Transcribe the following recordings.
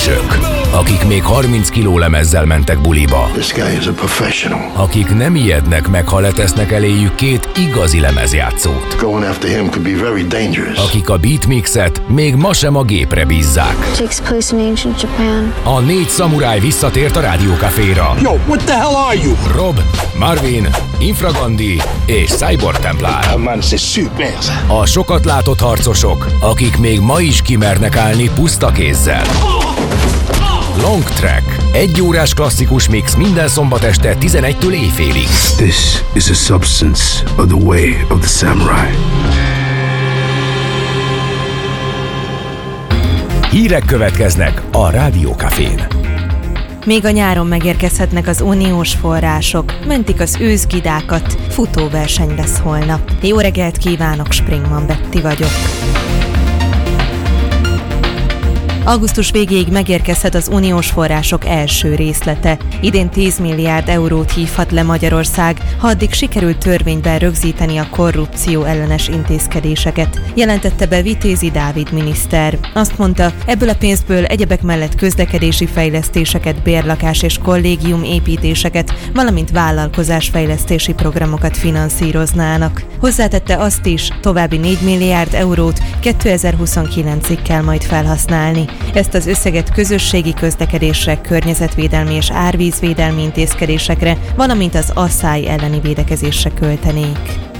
hősök, akik még 30 kiló lemezzel mentek buliba. This guy is a professional. Akik nem ijednek meg, ha letesznek eléjük két igazi lemezjátszót. Going after him could be very dangerous. Akik a beatmixet még ma sem a gépre bízzák. Takes place in ancient Japan. A 4 szamuráj visszatért a Rádió Caféra. Yo, what the hell are you? Rob, Marvin, Infragandi és Cyborg Templár. Man, c'est super. A sokat látott harcosok, akik még ma is kimernek állni puszta kézzel. Long Track. 1 órás klasszikus mix minden szombat este 11-től éjfélig. This is a substance of the way of the samurai. Hírek következnek a Rádió Cafén. Még a nyáron megérkezhetnek az uniós források, mentik az őszgidákat, futóverseny lesz holnap. Jó reggelt kívánok, Springman Betty vagyok. Augusztus végéig megérkezhet az uniós források első részlete. Idén 10 milliárd eurót hívhat le Magyarország, ha addig sikerült törvényben rögzíteni a korrupció ellenes intézkedéseket, jelentette be Vitézi Dávid miniszter. Azt mondta, ebből a pénzből egyebek mellett közlekedési fejlesztéseket, bérlakás és kollégium építéseket, valamint vállalkozásfejlesztési programokat finanszíroznának. Hozzátette azt is, további 4 milliárd eurót 2029-ig kell majd felhasználni. Ezt az összeget közösségi közlekedésre, környezetvédelmi és árvízvédelmi intézkedésekre, valamint az asszály elleni védekezésre költenék.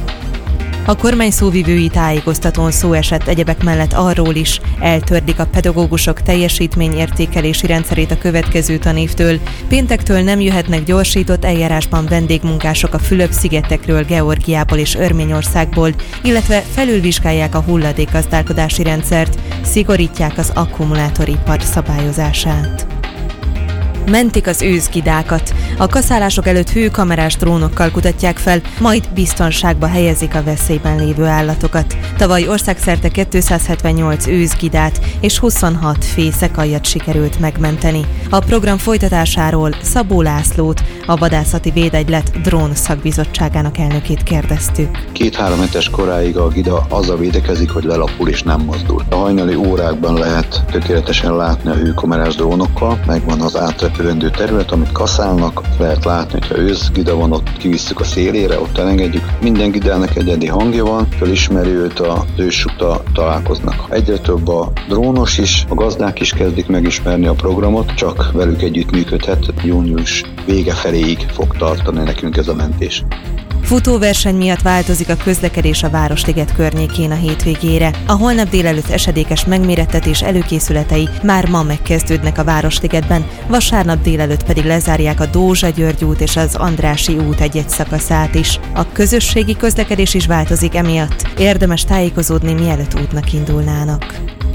A kormány szóvivői tájékoztatón szó esett egyebek mellett arról is, eltörlik a pedagógusok teljesítményértékelési rendszerét a következő tanévtől. Péntektől nem jöhetnek gyorsított eljárásban vendégmunkások a Fülöp-szigetekről, Georgiából és Örményországból, illetve felülvizsgálják a hulladékgazdálkodási rendszert, szigorítják az akkumulátoripar szabályozását. Mentik az őszgidákat. A kaszálások előtt hőkamerás drónokkal kutatják fel, majd biztonságba helyezik a veszélyben lévő állatokat. Tavaly országszerte 278 őszgidát és 26 fészekaljat sikerült megmenteni. A program folytatásáról Szabó Lászlót, a Vadászati Védegylet drón szakbizottságának elnökét kérdeztük. 2-3 hetes koráig a gida azzal védekezik, hogy lelapul és nem mozdul. A hajnali órákban lehet tökéletesen látni a hőkamerás drónokkal, megvan az átrepülendő terület, amit kaszálnak, lehet látni, hogyha őszgida van, ott kivisszük a szélére, ott elengedjük. Minden gidának egyedi hangja van, fölismeri őt az őssuta, találkoznak. Egyre több a drónos is, a gazdák is kezdik megismerni a programot, csak velük együtt működhet, június vége feléig fog tartani nekünk ez a mentés. Futóverseny miatt változik a közlekedés a Városliget környékén a hétvégére. A holnap délelőtt esedékes megmérettetés előkészületei már ma megkezdődnek a Városligetben, vasárnap délelőtt pedig lezárják a Dózsa-György út és az Andrássy út egy-egy szakaszát is. A közösségi közlekedés is változik emiatt. Érdemes tájékozódni, mielőtt útnak indulnának.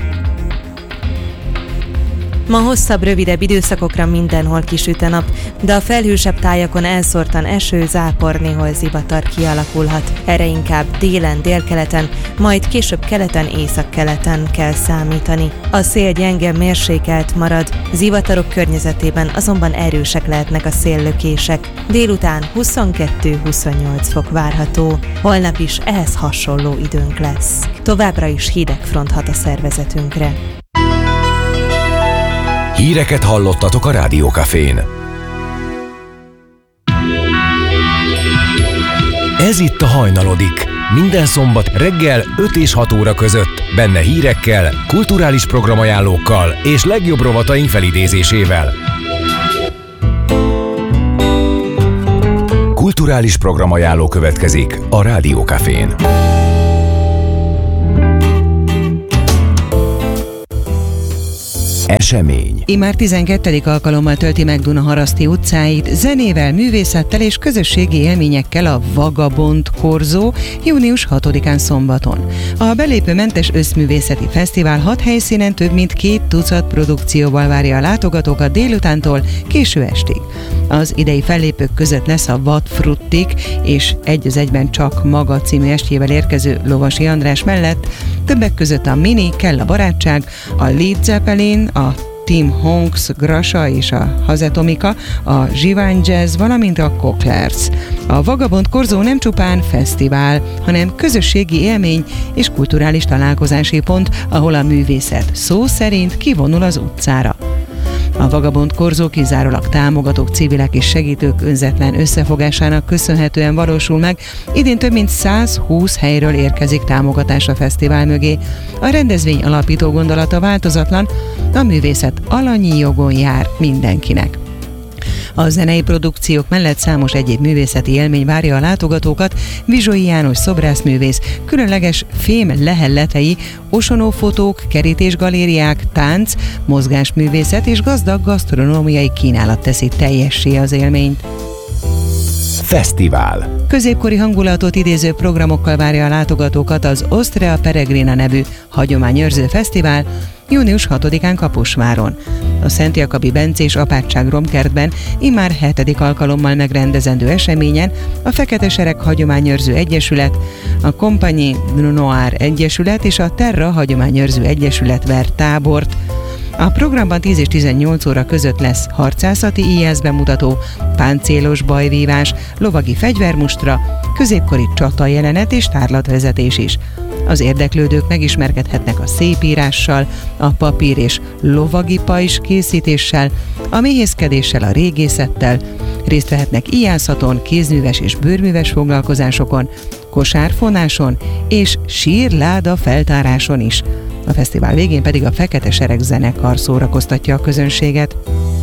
Ma hosszabb, rövidebb időszakokra mindenhol kisüt a nap, de a felhősebb tájakon elszórtan eső, zápor, néhol zivatar kialakulhat. Erre inkább délen, délkeleten, majd később keleten, északkeleten kell számítani. A szél gyenge, mérsékelt marad, zivatarok környezetében azonban erősek lehetnek a széllökések. Délután 22-28 fok várható. Holnap is ehhez hasonló időnk lesz. Továbbra is hideg front hat a szervezetünkre. Híreket hallottatok a Rádió Cafén. Ez itt a Hajnalodik. Minden szombat reggel 5 és 6 óra között. Benne hírekkel, kulturális programajánlókkal és legjobb rovataink felidézésével. Kulturális programajánló következik a Rádió Cafén. Esemény. Immár 12. alkalommal tölti meg Dunaharaszti utcáit zenével, művészettel és közösségi élményekkel a Vagabond Korzó június 6-án szombaton. A belépőmentes összművészeti fesztivál 6 helyszínen több mint 2 tucat produkcióval várja a látogatókat délutántól késő estig. Az idei fellépők között lesz a Vadfruttik és egy az egyben Csak maga című estjével érkező Lovasi András mellett többek között a Mini, Kell a barátság, a Led Zeppelin, a Tim Honks, Grasa és a Hazetomika, a Zsivány Jazz, valamint a Cocklers. A Vagabond Korzó nem csupán fesztivál, hanem közösségi élmény és kulturális találkozási pont, ahol a művészet szó szerint kivonul az utcára. A Vagabond korzó kizárólag támogatók, civilek és segítők önzetlen összefogásának köszönhetően valósul meg. Idén több mint 120 helyről érkezik támogatás a fesztivál mögé. A rendezvény alapító gondolata változatlan, a művészet alanyi jogon jár mindenkinek. A zenei produkciók mellett számos egyéb művészeti élmény várja a látogatókat. Vizsói János szobrászművész különleges fém lehelletei, osonófotók, kerítésgalériák, tánc, mozgásművészet és gazdag gasztronómiai kínálat teszi teljessé az élményt. Fesztivál. Középkori hangulatot idéző programokkal várja a látogatókat az Ostrea Peregrina nevű hagyományőrző fesztivál június 6-án Kaposváron. A Szent Jakabi Bencés Apátság Romkertben immár 7. alkalommal megrendezendő eseményen a Fekete Sereg Hagyományőrző Egyesület, a Compagnie Noir Egyesület és a Terra Hagyományőrző Egyesület ver tábort. A programban 10 és 18 óra között lesz harcászati íjász bemutató, páncélos bajvívás, lovagi fegyvermustra, középkori csata jelenet és tárlatvezetés is. Az érdeklődők megismerkedhetnek a szépírással, a papír és lovagi pajzs készítéssel, a méhészkedéssel, a régészettel, részt vehetnek íjászaton, kézműves és bőrműves foglalkozásokon, kosárfonáson és sírláda feltáráson is. A fesztivál végén pedig a Fekete Sereg zenekar szórakoztatja a közönséget.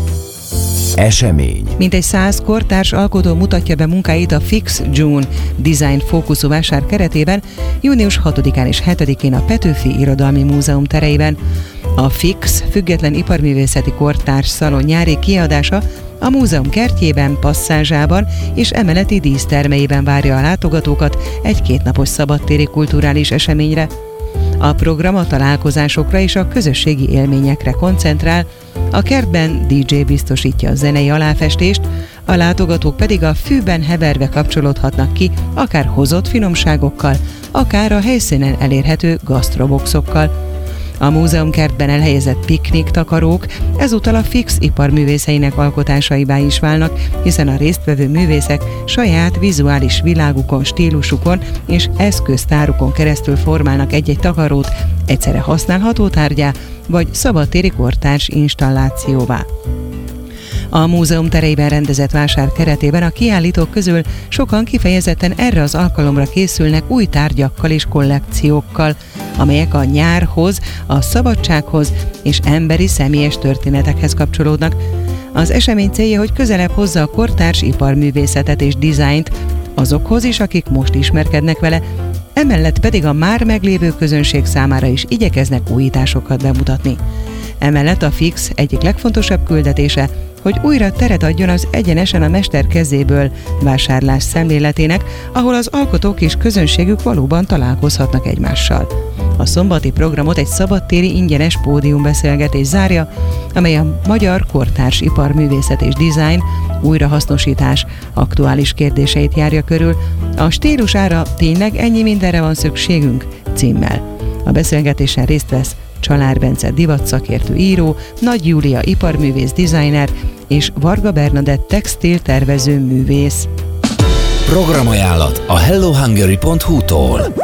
Esemény. Mintegy 100 kortárs alkotó mutatja be munkáit a Fix June Design fókuszú vásár keretében június 6-án és 7-én a Petőfi Irodalmi Múzeum tereiben. A Fix független iparművészeti kortárs szalon nyári kiadása a múzeum kertjében, passzázsában és emeleti dísztermeiben várja a látogatókat egy kétnapos szabadtéri kulturális eseményre. A program a találkozásokra és a közösségi élményekre koncentrál, a kertben DJ biztosítja a zenei aláfestést, a látogatók pedig a fűben heverve kapcsolódhatnak ki, akár hozott finomságokkal, akár a helyszínen elérhető gasztroboxokkal. A múzeumkertben elhelyezett piknik takarók ezúttal a Fix iparművészeinek alkotásaivá is válnak, hiszen a résztvevő művészek saját vizuális világukon, stílusukon és eszköztárukon keresztül formálnak egy-egy takarót egyszerre használható tárgyá vagy szabadtéri kortárs installációvá. A múzeum tereiben rendezett vásár keretében a kiállítók közül sokan kifejezetten erre az alkalomra készülnek új tárgyakkal és kollekciókkal, amelyek a nyárhoz, a szabadsághoz és emberi személyes történetekhez kapcsolódnak. Az esemény célja, hogy közelebb hozza a kortárs iparművészetet és dizájnt azokhoz is, akik most ismerkednek vele, emellett pedig a már meglévő közönség számára is igyekeznek újításokat bemutatni. Emellett a Fix egyik legfontosabb küldetése, hogy újra teret adjon az egyenesen a mester kezéből vásárlás szemléletének, ahol az alkotók és közönségük valóban találkozhatnak egymással. A szombati programot egy szabadtéri ingyenes pódiumbeszélgetés zárja, amely a magyar kortárs iparművészet és dizájn, újrahasznosítás aktuális kérdéseit járja körül. A stílusára tényleg ennyi mindenre van szükségünk címmel. A beszélgetésen részt vesz Csalár Bence divatszakértő író, Nagy Júlia iparművész designer és Varga Bernadett textil tervező művész. Programajánlat a hellohungary.hu-tól.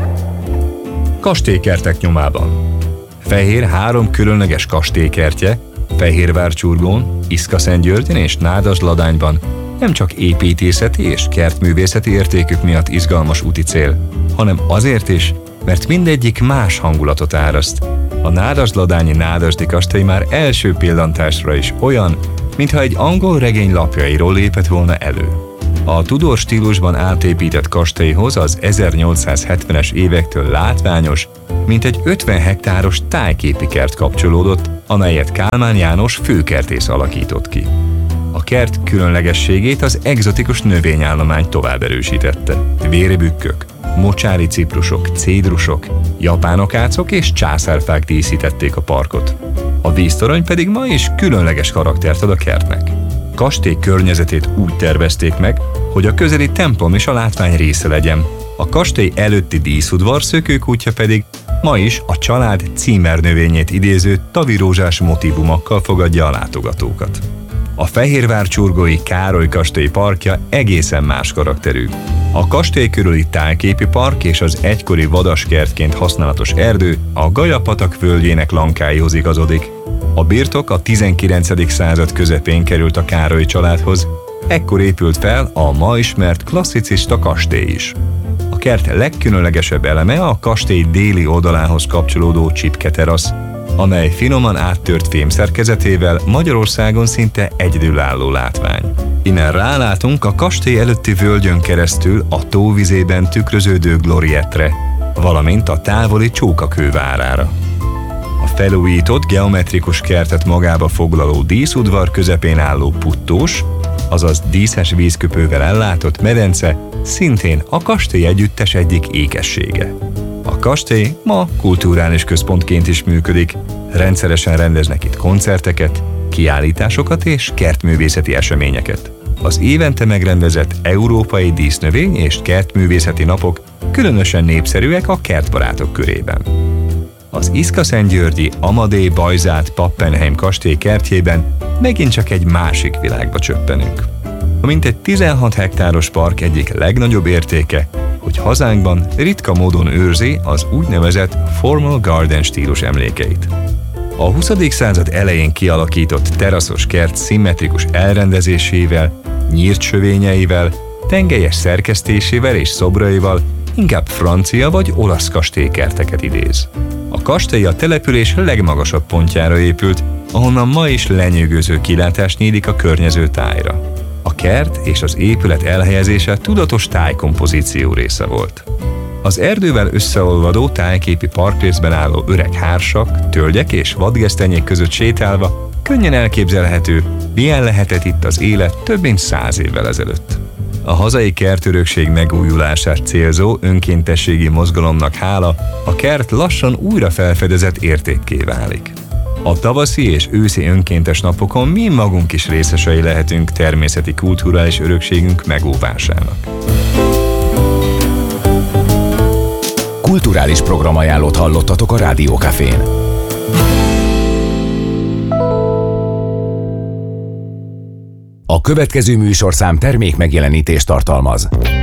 Kastélykertek nyomában. Fehér 3 különleges kastélykertje, Fehérvárcsurgón, Iszkaszentgyörgyön és Nádasdladányban nem csak építészeti és kertművészeti értékük miatt izgalmas úti cél, hanem azért is, mert mindegyik más hangulatot áraszt. A nádasdladányi Nádasdi kastély már első pillantásra is olyan, mintha egy angol regény lapjairól lépett volna elő. A Tudor stílusban átépített kastélyhoz az 1870-es évektől látványos, mint egy 50 hektáros tájképi kert kapcsolódott, amelyet Kálmán János főkertész alakított ki. A kert különlegességét az egzotikus növényállomány tovább erősítette. Vérebükkök, mocsári ciprusok, cédrusok, japán akácok és császárfák díszítették a parkot. A víztorony pedig ma is különleges karaktert ad a kertnek. Kastély környezetét úgy tervezték meg, hogy a közeli templom is a látvány része legyen. A kastély előtti díszudvar szökőkútja pedig ma is a család címernövényét idéző tavirózsás motívumokkal fogadja a látogatókat. A fehérvárcsurgói Károly kastély parkja egészen más karakterű. A kastély körüli tájképi park és az egykori vadaskertként használatos erdő a Gaja-patak völgyének lankáihoz igazodik. A birtok a 19. század közepén került a Károly családhoz, ekkor épült fel a ma ismert klasszicista kastély is. A kert legkülönlegesebb eleme a kastély déli oldalához kapcsolódó csipketerasz, amely finoman áttört fémszerkezetével Magyarországon szinte egyedülálló látvány. Innen rálátunk a kastély előtti völgyön keresztül a tóvizében tükröződő gloriettre, valamint a távoli Csókakő várára. A felújított geometrikus kertet magába foglaló díszudvar közepén álló puttós, azaz díszes vízköpővel ellátott medence szintén a kastély együttes egyik ékessége. A kastély ma kulturális központként is működik, rendszeresen rendeznek itt koncerteket, kiállításokat és kertművészeti eseményeket. Az évente megrendezett Európai Dísznövény- és Kertművészeti Napok különösen népszerűek a kertbarátok körében. Az iszkaszentgyörgyi Amadé Bajzát Pappenheim kastély kertjében megint csak egy másik világba csöppenünk. A mintegy 16 hektáros park egyik legnagyobb értéke, hogy hazánkban ritka módon őrzi az úgynevezett formal garden stílus emlékeit. A 20. század elején kialakított teraszos kert szimmetrikus elrendezésével, nyírt sövényeivel, tengelyes szerkesztésével és szobraival inkább francia vagy olasz kastélykerteket idéz. A kastély a település legmagasabb pontjára épült, ahonnan ma is lenyűgöző kilátás nyílik a környező tájra. A kert és az épület elhelyezése tudatos tájkompozíció része volt. Az erdővel összeolvadó tájképi parkrészben álló öreg hársak, tölgyek és vadgesztenyék között sétálva könnyen elképzelhető, milyen lehetett itt az élet több mint 100 évvel ezelőtt. A hazai kertörökség megújulását célzó önkéntességi mozgalomnak hála a kert lassan újra felfedezett értékké válik. A tavaszi és őszi önkéntes napokon mi magunk is részesei lehetünk természeti kulturális örökségünk megóvásának. Kulturális programajánlót hallottatok a Rádió Cafén. A következő műsorszám termék megjelenítést tartalmaz.